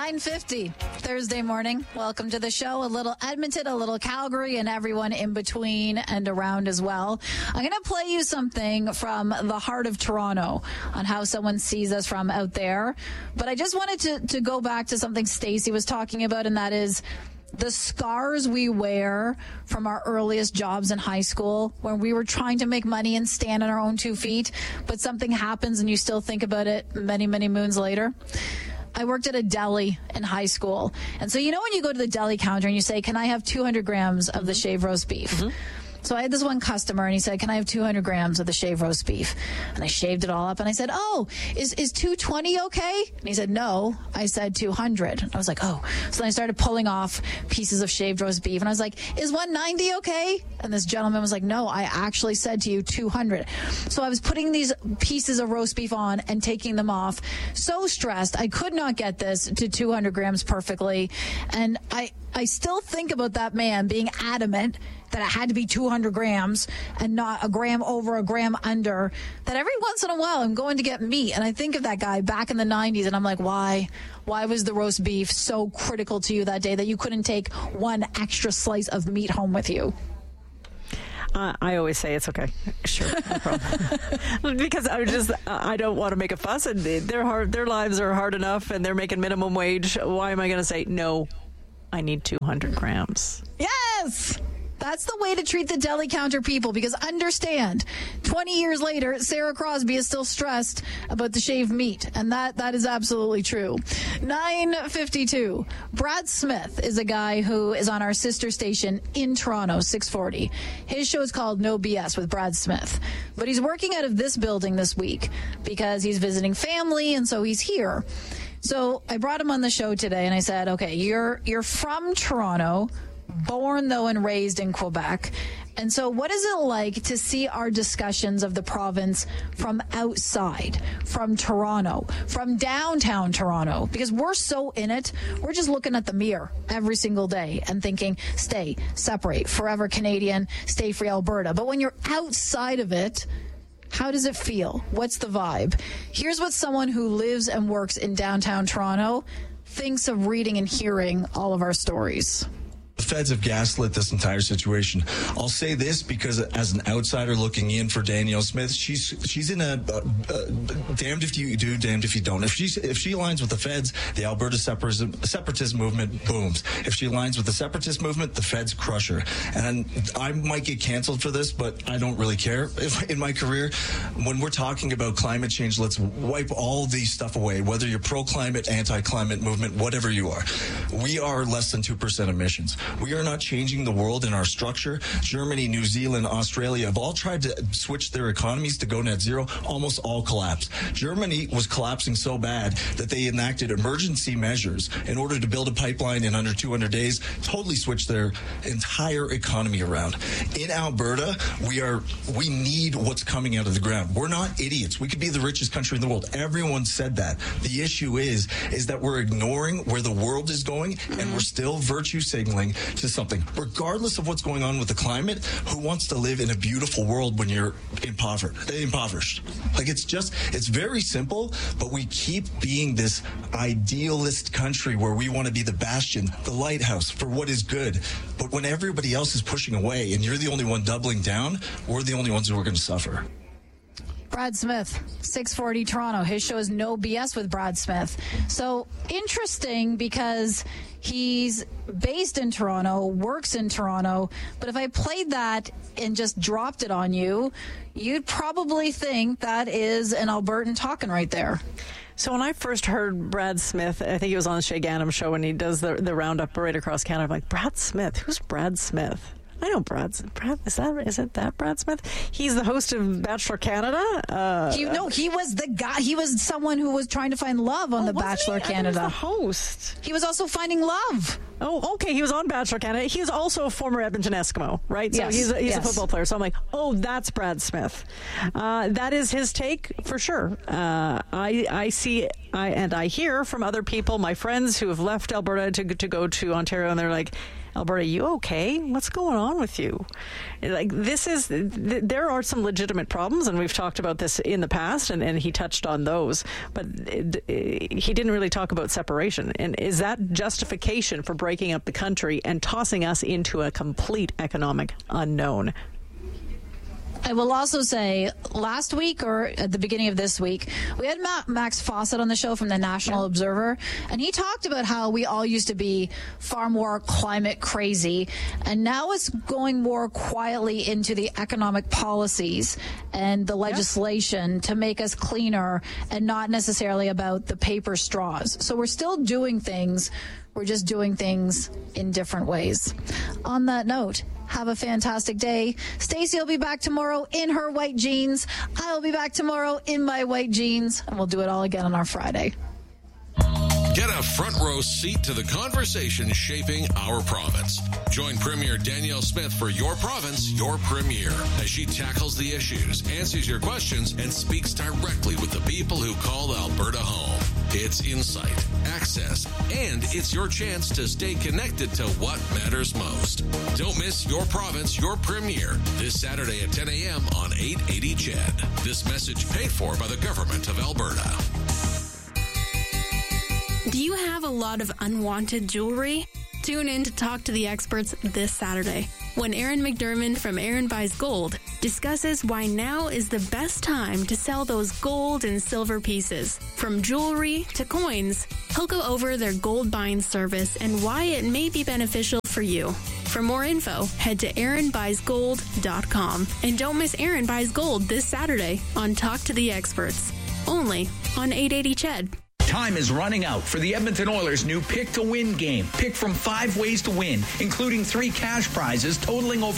9:50 Thursday morning. Welcome to the show. A little Edmonton, a little Calgary, and everyone in between and around as well. I'm going to play you something from the heart of Toronto on how someone sees us from out there. But I just wanted to go back to something Stacey was talking about, and that is the scars we wear from our earliest jobs in high school when we were trying to make money and stand on our own 2 feet, but something happens and you still think about it many, many moons later. I worked at a deli in high school. And so, you know, when you go to the deli counter and you say, can I have 200 grams of the shaved roast beef? Mm-hmm. So I had this one customer and he said, can I have 200 grams of the shaved roast beef? And I shaved it all up and I said, oh, is 220 okay? And he said, no. I said 200. I was like, oh. So then I started pulling off pieces of shaved roast beef and I was like, is 190 okay? And this gentleman was like, no, I actually said to you 200. So I was putting these pieces of roast beef on and taking them off. So stressed. I could not get this to 200 grams perfectly. And I still think about that man being adamant that it had to be 200 grams and not a gram over, a gram under, that every once in a while I'm going to get meat. And I think of that guy back in the 90s and I'm like, why? Why was the roast beef so critical to you that day that you couldn't take one extra slice of meat home with you? I always say it's okay. Sure, no problem. Because I don't want to make a fuss, and their lives are hard enough, and they're making minimum wage. Why am I going to say no? I need 200 grams. Yes! That's the way to treat the deli counter people, because understand, 20 years later, Sarah Crosby is still stressed about the shaved meat, and that is absolutely true. 9:52. Brad Smith is a guy who is on our sister station in Toronto, 640. His show is called No BS with Brad Smith, but he's working out of this building this week because he's visiting family, and so he's here. So I brought him on the show today, and I said, okay, you're from Toronto, born, though, and raised in Quebec. And so what is it like to see our discussions of the province from outside, from Toronto, from downtown Toronto? Because we're so in it, we're just looking at the mirror every single day and thinking, stay, separate, forever Canadian, stay free Alberta. But when you're outside of it, how does it feel? What's the vibe? Here's what someone who lives and works in downtown Toronto thinks of reading and hearing all of our stories. The feds have gaslit this entire situation. I'll say this because as an outsider looking in for Danielle Smith, she's in a damned if you do, damned if you don't. If she aligns with the feds, the Alberta separatist movement booms. If she aligns with the separatist movement, the feds crush her. And I might get canceled for this, but I don't really care. In my career, when we're talking about climate change, let's wipe all these stuff away, whether you're pro-climate, anti-climate movement, whatever you are. We are less than 2% emissions. We are not changing the world in our structure. Germany, New Zealand, Australia have all tried to switch their economies to go net zero. Almost all collapsed. Germany was collapsing so bad that they enacted emergency measures in order to build a pipeline in under 200 days, totally switch their entire economy around. In Alberta, we need what's coming out of the ground. We're not idiots. We could be the richest country in the world. Everyone said that. The issue is that we're ignoring where the world is going, and we're still virtue signaling to something. Regardless of what's going on with the climate, who wants to live in a beautiful world when you're impoverished? Like, it's very simple, but we keep being this idealist country where we want to be the bastion, the lighthouse for what is good. But when everybody else is pushing away and you're the only one doubling down, we're the only ones who are going to suffer. Brad Smith, 640 Toronto. His show is No BS with Brad Smith. So interesting because he's based in Toronto, works in Toronto, but if I played that and just dropped it on you, you'd probably think that is an Albertan talking right there. So when I first heard Brad Smith, I think he was on the Shay Ganem show when he does the roundup right across Canada. I'm like, Brad Smith? Who's Brad Smith? I know Brad. Is it that Brad Smith? He's the host of Bachelor Canada. He was the guy. He was someone who was trying to find love on the Bachelor Canada. He was the host. He was also finding love. Oh, okay. He was on Bachelor Canada. He's also a former Edmonton Eskimo, right? So yes, he's yes. a football player. So I'm like, oh, that's Brad Smith. That is his take for sure. I see and I hear from other people, my friends who have left Alberta to go to Ontario, and they're like, Alberta, you okay? What's going on with you? Like, there are some legitimate problems, and we've talked about this in the past, and he touched on those, but he didn't really talk about separation. And is that justification for breaking up the country and tossing us into a complete economic unknown? I will also say, last week or at the beginning of this week, we had Max Fawcett on the show from the National Observer, and he talked about how we all used to be far more climate crazy, and now it's going more quietly into the economic policies and the legislation to make us cleaner, and not necessarily about the paper straws. So we're still doing things. We're just doing things in different ways. On that note, have a fantastic day. Stacey will be back tomorrow in her white jeans. I'll be back tomorrow in my white jeans, and we'll do it all again on our Friday. Get a front row seat to the conversation shaping our province. Join Premier Danielle Smith for Your Province, Your Premier, as she tackles the issues, answers your questions, and speaks directly with the people who call Alberta home. It's insight, access, and it's your chance to stay connected to what matters most. Don't miss Your Province, Your Premier this Saturday at 10 a.m. on 880 CHED. This message paid for by the Government of Alberta. Do you have a lot of unwanted jewelry? Tune in to Talk to the Experts this Saturday, when Aaron McDermott from Aaron Buys Gold discusses why now is the best time to sell those gold and silver pieces. From jewelry to coins, he'll go over their gold buying service and why it may be beneficial for you. For more info, head to AaronBuysGold.com. And don't miss Aaron Buys Gold this Saturday on Talk to the Experts, only on 880 CHED. Time is running out for the Edmonton Oilers' new Pick to Win game. Pick from 5 ways to win, including 3 cash prizes totaling over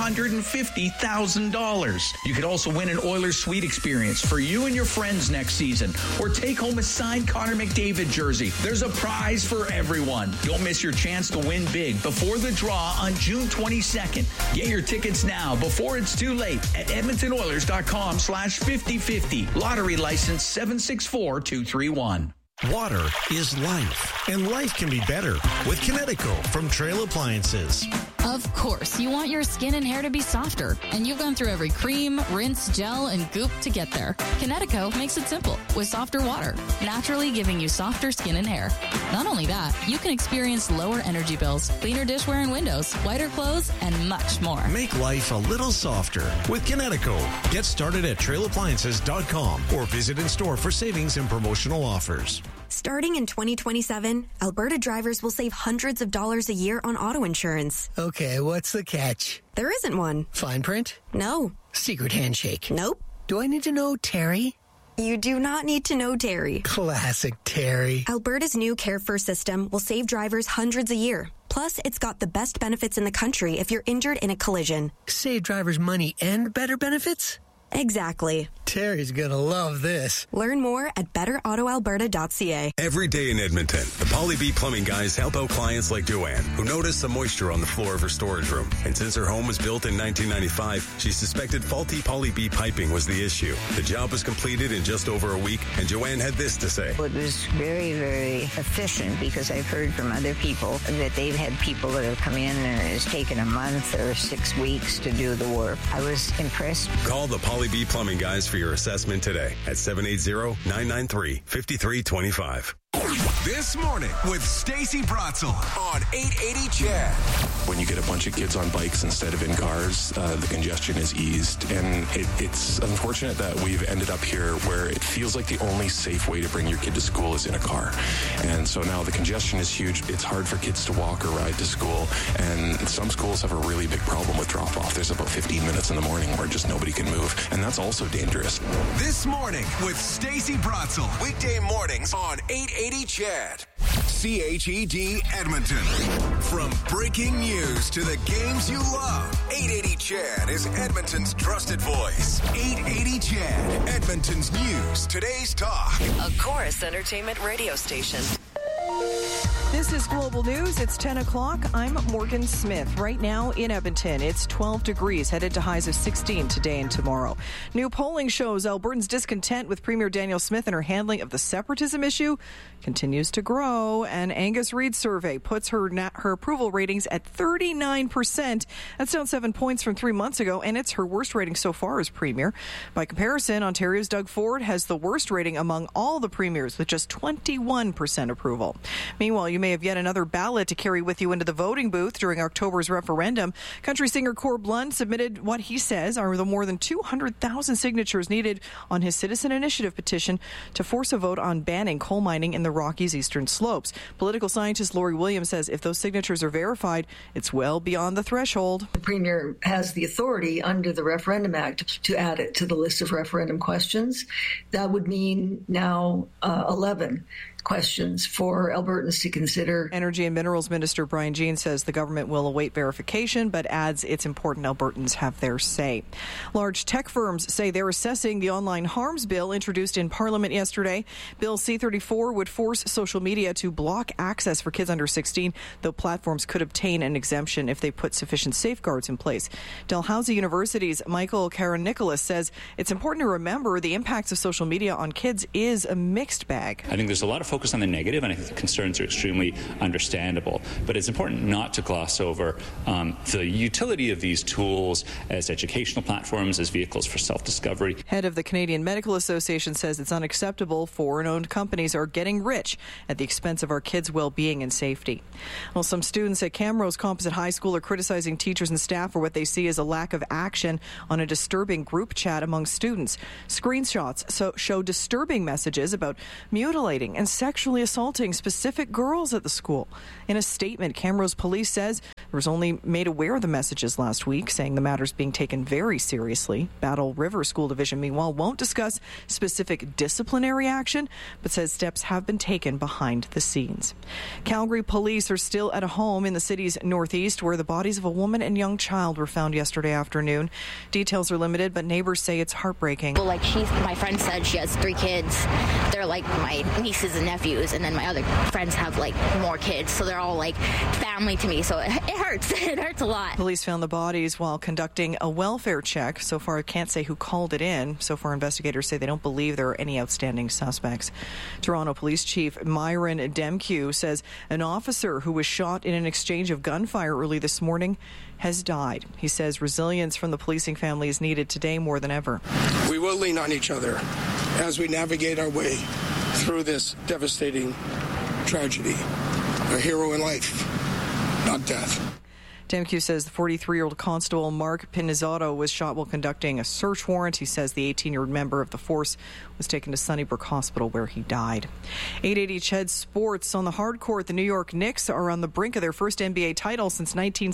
$450,000. You could also win an Oilers suite experience for you and your friends next season, or take home a signed Connor McDavid jersey. There's a prize for everyone. Don't miss your chance to win big before the draw on June 22nd. Get your tickets now before it's too late at EdmontonOilers.com/5050. Lottery license 764231. Water is life, and life can be better with Kinetico from Trail Appliances. Of course, you want your skin and hair to be softer, and you've gone through every cream, rinse, gel, and goop to get there. Kinetico makes it simple with softer water, naturally giving you softer skin and hair. Not only that, you can experience lower energy bills, cleaner dishware and windows, whiter clothes, and much more. Make life a little softer with Kinetico. Get started at trailappliances.com or visit in store for savings and promotional offers. Starting in 2027, Alberta drivers will save hundreds of dollars a year on auto insurance. Okay, what's the catch? There isn't one. Fine print? No. Secret handshake? Nope. Do I need to know Terry? You do not need to know Terry. Classic Terry. Alberta's new Care First system will save drivers hundreds a year. Plus, it's got the best benefits in the country if you're injured in a collision. Save drivers money and better benefits? Exactly. Terry's gonna love this. Learn more at betterautoalberta.ca. Every day in Edmonton, the Polly B Plumbing guys help out clients like Joanne, who noticed some moisture on the floor of her storage room. And since her home was built in 1995, she suspected faulty Polly B piping was the issue. The job was completed in just over a week, and Joanne had this to say. It was very, very efficient, because I've heard from other people that they've had people that have come in and it's taken a month or 6 weeks to do the work. I was impressed. Call the Polly B Plumbing guys for your assessment today at 780-993-5325. This morning with Stacey Bratzel on 880 CHED. When you get a bunch of kids on bikes instead of in cars, the congestion is eased. And it's unfortunate that we've ended up here where it feels like the only safe way to bring your kid to school is in a car. And so now the congestion is huge. It's hard for kids to walk or ride to school. And some schools have a really big problem with drop-off. There's about 15 minutes in the morning where just nobody can move. And that's also dangerous. This morning with Stacey Bratzel. Weekday mornings on 880 CHED. CHED Edmonton. From breaking news to the games you love, 880 CHED is Edmonton's trusted voice. 880 CHED, Edmonton's news, today's talk. A Chorus Entertainment radio station. This is Global News. It's 10 o'clock. I'm Morgan Smith. Right now in Edmonton, it's 12 degrees, headed to highs of 16 today and tomorrow. New polling shows Albertans' discontent with Premier Danielle Smith and her handling of the separatism issue continues to grow. An Angus Reid survey puts her approval ratings at 39%. That's down 7 points from 3 months ago, and it's her worst rating so far as Premier. By comparison, Ontario's Doug Ford has the worst rating among all the premiers with just 21% approval. Meanwhile, you may have yet another ballot to carry with you into the voting booth during October's referendum. Country singer Corb Lund submitted what he says are the more than 200,000 signatures needed on his Citizen Initiative petition to force a vote on banning coal mining in the Rockies' eastern slopes. Political scientist Lori Williams says if those signatures are verified, it's well beyond the threshold. The Premier has the authority under the Referendum Act to add it to the list of referendum questions. That would mean now 11 questions for Albertans to consider. Energy and Minerals Minister Brian Jean says the government will await verification, but adds it's important Albertans have their say. Large tech firms say they're assessing the online harms bill introduced in Parliament yesterday. Bill C-34 would force social media to block access for kids under 16, though platforms could obtain an exemption if they put sufficient safeguards in place. Dalhousie University's Michael Karen-Nicholas says it's important to remember the impacts of social media on kids is a mixed bag. I think there's a lot of focus on the negative, and I think the concerns are extremely understandable. But it's important not to gloss over the utility of these tools as educational platforms, as vehicles for self-discovery. Head of the Canadian Medical Association says it's unacceptable foreign-owned companies are getting rich at the expense of our kids' well-being and safety. Well, some students at Camrose Composite High School are criticizing teachers and staff for what they see as a lack of action on a disturbing group chat among students. Screenshots show disturbing messages about mutilating and sexually assaulting specific girls at the school. In a statement, Camrose Police says it was only made aware of the messages last week, saying the matter's being taken very seriously. Battle River School Division, meanwhile, won't discuss specific disciplinary action, but says steps have been taken behind the scenes. Calgary police are still at a home in the city's northeast where the bodies of a woman and young child were found yesterday afternoon. Details are limited, but neighbors say it's heartbreaking. Well, my friend said she has 3 kids. They're like my nieces and nephews, and then my other friends have more kids, so they're all family to me, so it hurts. It hurts a lot. Police found the bodies while conducting a welfare check. So far, I can't say who called it in. So far, investigators say they don't believe there are any outstanding suspects. Toronto Police Chief Myron Demkew says an officer who was shot in an exchange of gunfire early this morning has died. He says resilience from the policing family is needed today more than ever. We will lean on each other as we navigate our way through this devastating tragedy. A hero in life, not death. Demkew says the 43-year-old constable Mark Pinizzato was shot while conducting a search warrant. He says the 18-year-old member of the force was taken to Sunnybrook Hospital where he died. 880 CHED Sports. On the hard court, the New York Knicks are on the brink of their first NBA title since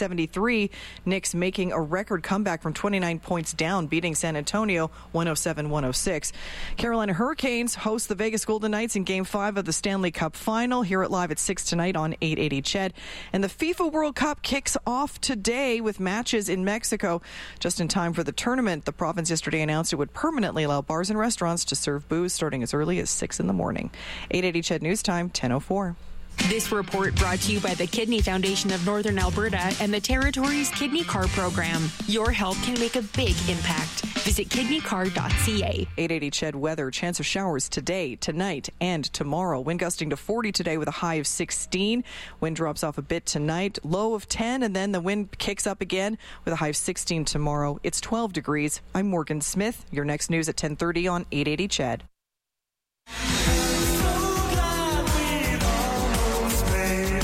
1973. Knicks making a record comeback from 29 points down, beating San Antonio 107-106. Carolina Hurricanes host the Vegas Golden Knights in Game 5 of the Stanley Cup Final. Hear it live at 6 tonight on 880 CHED. And the FIFA World Cup kicks off today with matches in Mexico. Just in time for the tournament, the province yesterday announced it would permanently allow bars and restaurants to serve booze starting as early as 6 in the morning. 880 CHED News Time, 10:04. This report brought to you by the Kidney Foundation of Northern Alberta and the Territory's Kidney Card Program. Your health can make a big impact. Visit kidneycard.ca. 880 CHED weather. Chance of showers today, tonight, and tomorrow. Wind gusting to 40 today with a high of 16. Wind drops off a bit tonight, low of 10, and then the wind kicks up again with a high of 16 tomorrow. It's 12 degrees. I'm Morgan Smith. Your next news at 10:30 on 880 CHED.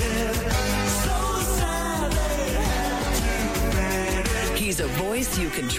He's a voice you can